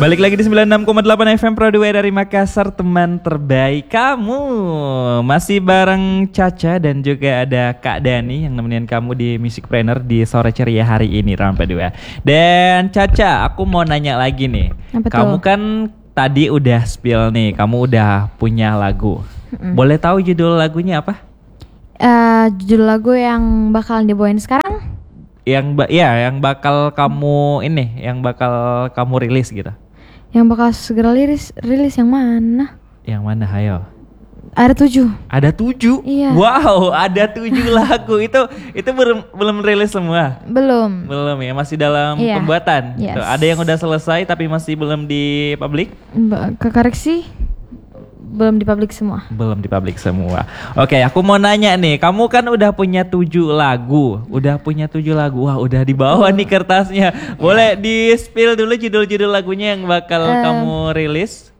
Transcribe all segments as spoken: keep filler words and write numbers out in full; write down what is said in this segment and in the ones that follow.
Balik lagi di sembilan puluh enam koma delapan F M Pro dua dari Makassar, teman terbaik kamu. Masih bareng Caca dan juga ada Kak Dani yang nemenin kamu di Musicpreneur di sore ceria hari ini Rampa dua. Dan Caca, aku mau nanya lagi nih. Kamu kan tadi udah spill nih, kamu udah punya lagu. Mm-mm. Boleh tahu judul lagunya apa? Uh, judul lagu yang bakal dibawain sekarang? Yang ba- ya, yang bakal kamu ini, yang bakal kamu rilis gitu. Yang bakal segera rilis, rilis yang mana? Yang mana, hayo? Ada tujuh. Ada tujuh? Iya. Wow, ada tujuh lagu. Itu itu belum belum rilis semua? Belum. Belum ya, masih dalam iya. pembuatan. Yes. Tuh, ada yang udah selesai tapi masih belum di publik? Ke koreksi? Belum dipublik semua. Belum dipublik semua. Oke, aku mau nanya nih, kamu kan udah punya tujuh lagu, udah punya tujuh lagu, wah udah dibawa oh. nih kertasnya. Boleh di spill dulu judul-judul lagunya yang bakal uh, kamu rilis?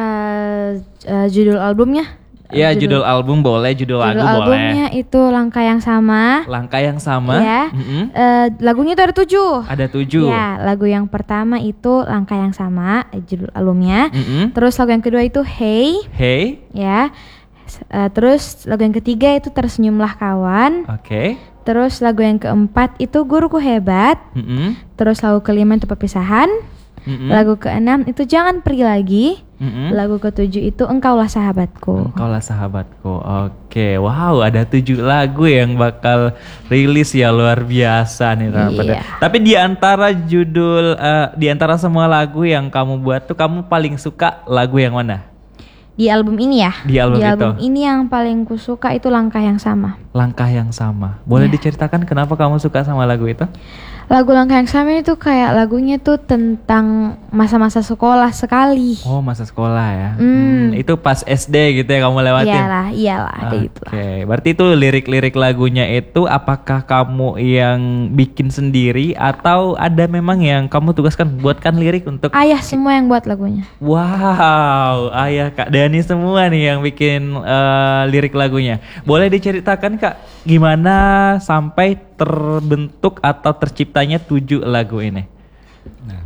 Uh, uh, judul albumnya? Iya, judul, judul album boleh, judul, judul lagu boleh. Judul albumnya itu Langkah Yang Sama. Langkah Yang Sama. Ya. Mm-hmm. Uh, lagunya itu ada tujuh. Ada tujuh. Ya, lagu yang pertama itu Langkah Yang Sama, judul albumnya. Mm-hmm. Terus lagu yang kedua itu Hey. Hey. Ya. Uh, terus lagu yang ketiga itu Tersenyumlah Kawan. Oke. Okay. Terus lagu yang keempat itu Guruku Hebat. Mm-hmm. Terus lagu kelima itu Perpisahan. Mm-hmm. Lagu keenam itu Jangan Pergi Lagi. Mm-hmm. Lagu ketujuh itu Engkaulah Sahabatku. Engkaulah Sahabatku. Oke, wow, ada tujuh lagu yang bakal rilis ya, luar biasa nih. Iya. Tapi di antara judul, uh, di antara semua lagu yang kamu buat tuh, kamu paling suka lagu yang mana? Di album ini ya? Di album, di album itu. ini yang paling kusuka itu Langkah Yang Sama. Langkah Yang Sama. Boleh yeah. diceritakan kenapa kamu suka sama lagu itu? Lagu Langkah Yang Sama itu kayak lagunya tuh tentang masa-masa sekolah sekali. Oh, masa sekolah ya. Mm. Hmm, itu pas S D gitu ya kamu lewatin? Iyalah, iyalah kayak gitu. Oke, berarti itu lirik-lirik lagunya itu apakah kamu yang bikin sendiri atau ada memang yang kamu tugaskan buatkan lirik untuk? Ayah semua yang buat lagunya. Wow, ayah Kak Dani semua nih yang bikin uh, lirik lagunya. Boleh diceritakan Kak, gimana sampai terbentuk atau terciptanya tujuh lagu ini? Nah,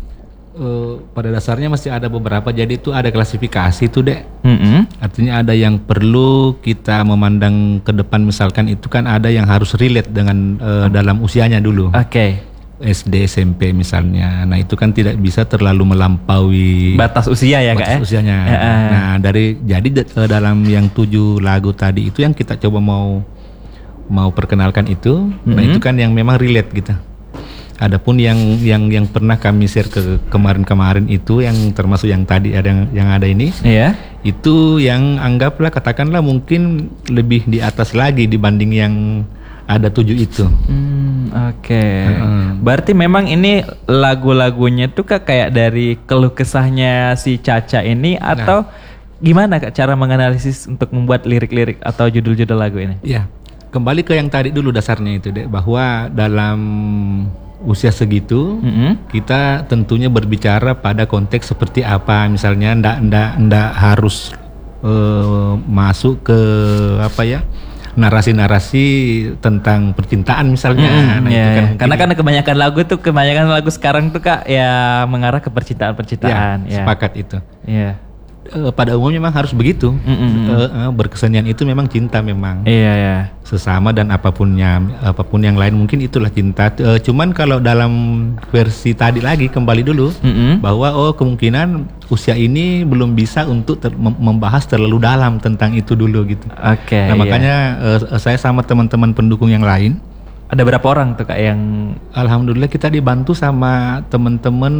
uh, pada dasarnya masih ada beberapa, jadi itu ada klasifikasi tuh dek. Mm-hmm. Artinya ada yang perlu kita memandang ke depan, misalkan itu kan ada yang harus relate dengan uh, dalam usianya dulu. Oke. Okay. S D, S M P misalnya. Nah itu kan tidak bisa terlalu melampaui batas usia ya batas Kak ya? usianya. Ya, uh. Nah dari jadi uh, dalam yang tujuh lagu tadi itu yang kita coba mau mau perkenalkan itu, mm-hmm. nah itu kan yang memang relate gitu. Adapun yang yang yang pernah kami share ke kemarin-kemarin itu yang termasuk yang tadi ada yang, yang ada ini, yeah. itu yang anggaplah katakanlah mungkin lebih di atas lagi dibanding yang ada tujuh itu. Hmm, Oke. Okay. Uh-uh. Berarti memang ini lagu-lagunya tuh Kak kayak dari keluh kesahnya si Caca ini atau nah. gimana Kak cara menganalisis untuk membuat lirik-lirik atau judul-judul lagu ini? Iya. Kembali ke yang tadi dulu dasarnya itu deh, bahwa dalam usia segitu mm-hmm. kita tentunya berbicara pada konteks seperti apa, misalnya ndak ndak ndak harus uh, masuk ke apa ya narasi-narasi tentang percintaan misalnya. Mm, nah, yeah. itu kan karena kan kebanyakan lagu tuh kebanyakan lagu sekarang tuh Kak ya mengarah ke percintaan-percintaan. Ya, ya. Sepakat itu. Iya. Yeah. Uh, pada umumnya memang harus begitu. Mm-hmm. uh, uh, berkesenian itu memang cinta memang. Iya yeah, ya. Yeah. Sesama dan apapunnya, apapun yang lain mungkin itulah cinta. Uh, cuman kalau dalam versi tadi lagi kembali dulu mm-hmm. bahwa oh kemungkinan usia ini belum bisa untuk ter- mem- membahas terlalu dalam tentang itu dulu gitu. Oke. Okay, nah makanya yeah. uh, saya sama teman-teman pendukung yang lain. Ada berapa orang tuh Kak yang? Alhamdulillah kita dibantu sama teman-teman.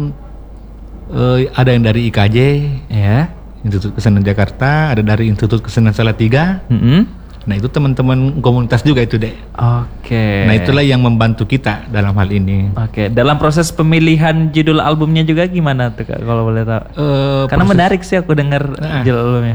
Uh, ada yang dari I K J, ya, Institut Kesenian Jakarta, ada dari Institut Kesenian Salatiga. Mm-hmm. Nah itu teman-teman komunitas juga itu dek. Oke. Okay. Nah itulah yang membantu kita dalam hal ini. Oke. Okay. Dalam proses pemilihan judul albumnya juga gimana tuh Kak kalau boleh tahu? Uh, Karena proses, menarik sih aku dengar nah, judul albumnya.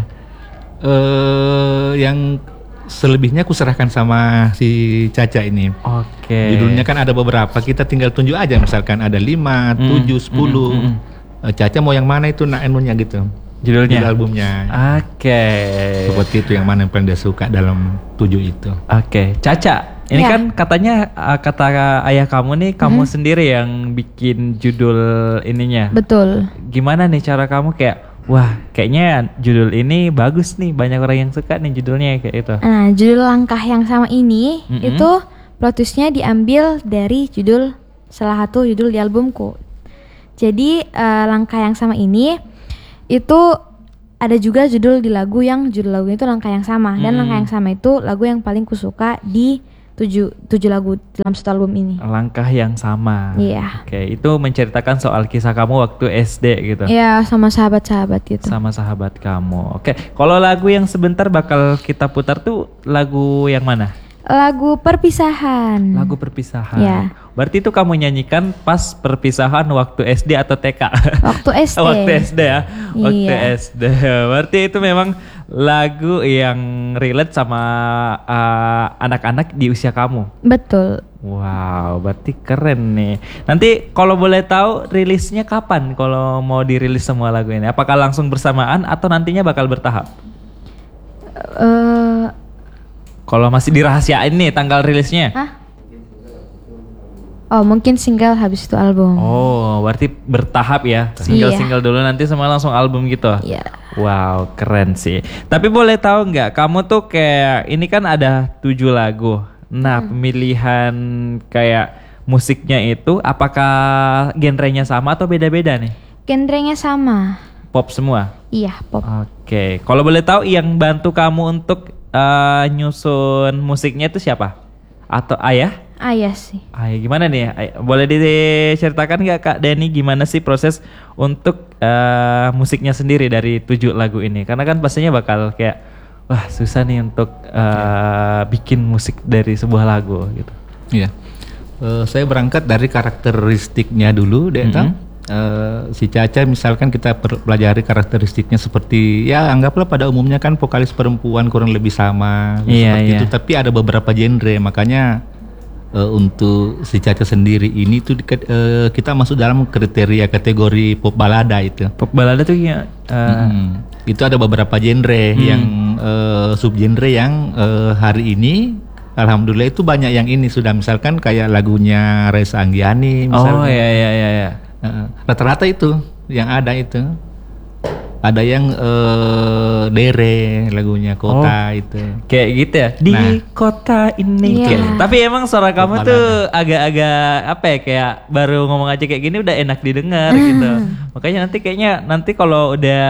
Uh, yang selebihnya aku serahkan sama si Caca ini. Oke. Okay. Judulnya kan ada beberapa, kita tinggal tunjuk aja, misalkan ada lima, mm, tujuh, sepuluh. Mm, mm, mm. Caca mau yang mana itu nak enunya gitu. Judulnya? Judul albumnya. Oke. Okay. Seperti itu yang mana yang paling dia suka dalam tujuh itu. Oke. Okay. Caca, Ini Ya. kan katanya uh, kata ayah kamu nih, kamu Mm-hmm. sendiri yang bikin judul ininya. Betul. Gimana nih cara kamu kayak, wah kayaknya judul ini bagus nih, banyak orang yang suka nih judulnya kayak itu. Nah, judul Langkah Yang Sama ini Mm-mm. itu plot twistnya diambil dari judul salah satu judul di albumku. Jadi eh, Langkah Yang Sama ini itu ada juga judul di lagu yang judul lagu itu Langkah Yang Sama, dan Hmm. Langkah Yang Sama itu lagu yang paling kusuka di tujuh tujuh lagu dalam satu album ini. Langkah Yang Sama. Iya. Oke, itu menceritakan soal kisah kamu waktu S D gitu. Iya, sama sahabat-sahabat gitu. Sama sahabat kamu. Oke, kalau lagu yang sebentar bakal kita putar tuh lagu yang mana? Lagu Perpisahan. Lagu Perpisahan. Ya. Berarti itu kamu nyanyikan pas perpisahan waktu S D atau T K? Waktu S D. Waktu S D ya. Waktu Iya. S D. Berarti itu memang lagu yang relate sama uh, anak-anak di usia kamu. Betul. Wow, berarti keren nih. Nanti kalau boleh tahu rilisnya kapan kalau mau dirilis semua lagu ini? Apakah langsung bersamaan atau nantinya bakal bertahap? Eh, Kalau masih dirahasiain nih tanggal rilisnya? Hah? Oh, mungkin single habis itu album. Oh, berarti bertahap ya. Single-single dulu nanti semua langsung album gitu. Iya. Wow, keren sih. Tapi boleh tahu nggak, kamu tuh kayak ini kan ada tujuh lagu. Nah, pemilihan kayak musiknya itu apakah genrenya sama atau beda-beda nih? Genrenya sama. Pop semua? Iya, pop. Oke, kalau boleh tahu yang bantu kamu untuk eh, nyusun musiknya itu siapa? Atau ayah? Ayah sih. Ayah gimana nih? Ay- Boleh diceritakan nggak Kak Dani gimana sih proses untuk eh, musiknya sendiri dari tujuh lagu ini? Karena kan pastinya bakal kayak wah susah nih untuk eh, bikin musik dari sebuah lagu gitu. Iya. Eh, saya berangkat dari karakteristiknya dulu, deh. Mhm. Eh, si Caca misalkan kita per- pelajari karakteristiknya seperti ya anggaplah pada umumnya kan vokalis perempuan kurang lebih sama Iya, seperti iya. itu, tapi ada beberapa genre, makanya eh, untuk si Caca sendiri ini tuh di- eh, kita masuk dalam kriteria kategori pop balada itu. Pop balada tuh ya eh, Hmm. Itu ada beberapa genre yang eh, subgenre yang eh, hari ini alhamdulillah itu banyak yang ini sudah, misalkan kayak lagunya Reza Anggiani misalnya. oh ya ya ya ya. Heeh. Rata-rata itu yang ada itu. Ada yang eh, Dere lagunya Kota itu. Kayak gitu ya di Nah. kota ini. Iya. Kayak- tapi emang suara kamu Balada. tuh agak-agak apa ya, kayak baru ngomong aja kayak gini udah enak didengar gitu. Makanya nanti kayaknya nanti kalau udah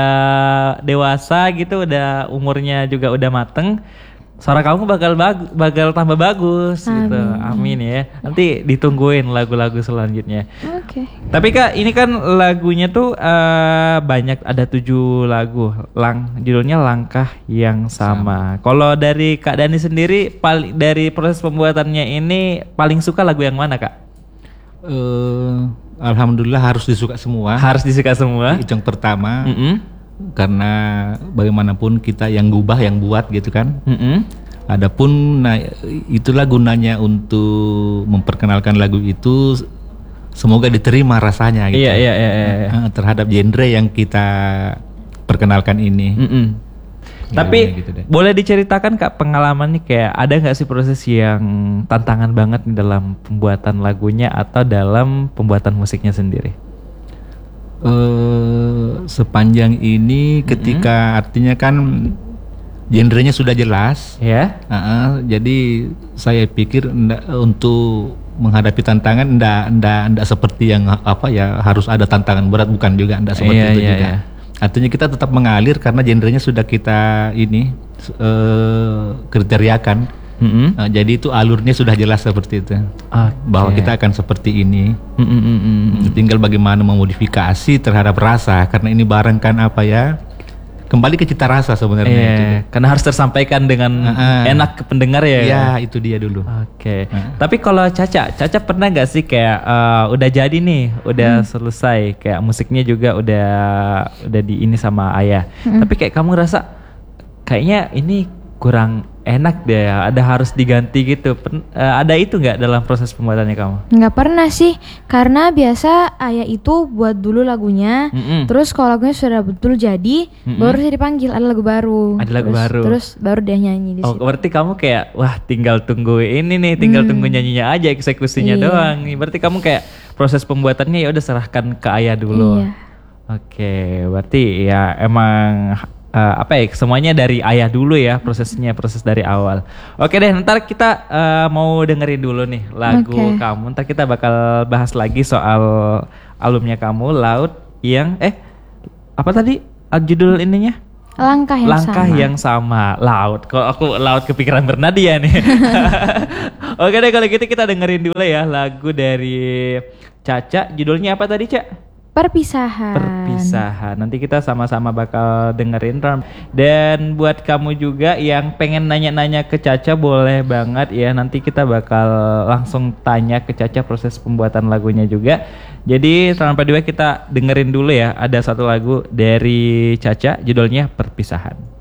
dewasa gitu, udah umurnya juga udah mateng, suara kamu bakal bagu, bakal tambah bagus gitu. Amin ya. Nanti ditungguin lagu-lagu selanjutnya. Oke. Tapi Kak, ini kan lagunya tuh eh, banyak, ada tujuh lagu. Lang, judulnya Langkah Yang Sama. Kalau dari Kak Dani sendiri, paling dari proses pembuatannya ini paling suka lagu yang mana Kak? Eh, alhamdulillah harus disuka semua. Harus disuka semua. Itu yang pertama. Mm-mm. Karena bagaimanapun kita yang gubah yang buat gitu kan. Mm-mm. Adapun nah, itulah gunanya untuk memperkenalkan lagu itu, semoga diterima rasanya gitu. Iya, iya, iya, iya, iya. Eh, terhadap genre yang kita perkenalkan ini. Mm-mm. Ya, Tapi gitu deh. boleh diceritakan Kak pengalamannya, kayak ada nggak sih proses yang tantangan banget nih dalam pembuatan lagunya atau dalam pembuatan musiknya sendiri? Eh, sepanjang ini ketika artinya kan genrenya sudah jelas. Ya. Heeh, jadi saya pikir nda- untuk menghadapi tantangan ndak ndak ndak seperti yang apa ya harus ada tantangan berat, bukan juga ndak seperti Iya, itu iya, juga. iya. Artinya kita tetap mengalir karena genrenya sudah kita ini eh, kriteriakan. Mm-mm. Nah, jadi itu alurnya sudah jelas seperti itu. Oke. Bahwa kita akan seperti ini. Mm, mm, mm, mm. Tinggal bagaimana memodifikasi terhadap rasa, karena ini barang kan apa ya, kembali ke cita rasa sebenarnya itu. Iya, karena harus tersampaikan dengan Ah, ah. enak ke pendengar ya. Ya itu dia dulu. Oke. Ah. Tapi kalau Caca, Caca pernah nggak sih kayak eh, udah jadi nih, udah selesai, kayak musiknya juga udah udah di ini sama ayah. Tapi kayak kamu rasa kayaknya ini kurang enak deh, ada harus diganti gitu. Pen, uh, ada itu nggak dalam proses pembuatannya kamu? Nggak pernah sih, karena biasa ayah itu buat dulu lagunya, mm-mm. terus kalau lagunya sudah betul jadi, mm-mm. baru saya dipanggil ada lagu baru. Ada lagu terus, baru. Terus baru dia nyanyi di Oh, situ. Berarti kamu kayak wah tinggal tunggu ini nih, tinggal hmm. tunggu nyanyinya aja, eksekusinya iya. doang nih. Berarti kamu kayak proses pembuatannya ya udah serahkan ke ayah dulu. Iya. Oke, berarti ya emang uh, apa ya semuanya dari ayah dulu ya prosesnya, proses dari awal. Oke deh, ntar kita uh, mau dengerin dulu nih lagu okay. kamu. Ntar kita bakal bahas lagi soal albumnya kamu Laut yang eh apa tadi judul ininya? Langkah yang Langkah sama. yang sama. Laut. Kok aku laut kepikiran Bernadia nih. Oke deh kalau gitu kita dengerin dulu ya lagu dari Caca. Judulnya apa tadi, Cak? Perpisahan. Perpisahan. Nanti kita sama-sama bakal dengerin. Dan buat kamu juga yang pengen nanya-nanya ke Caca boleh banget ya. Nanti kita bakal langsung tanya ke Caca proses pembuatan lagunya juga. Jadi tanpa dua kita dengerin dulu ya. Ada satu lagu dari Caca judulnya Perpisahan.